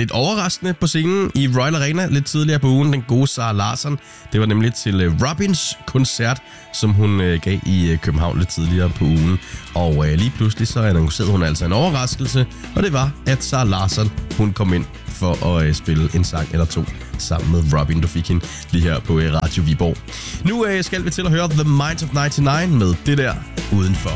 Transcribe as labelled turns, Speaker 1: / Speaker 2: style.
Speaker 1: lidt overraskende på scenen i Royal Arena lidt tidligere på ugen. Den gode Zara Larsson. Det var nemlig til Robins koncert, som hun gav i København lidt tidligere på ugen. Og lige pludselig så annoncerede hun altså en overraskelse, og det var, at Zara Larsson, hun kom ind for at spille en sang eller to sammen med Robin. Du fik hende lige her på Radio Viborg. Nu skal vi til at høre The Minds of 99 med det der udenfor.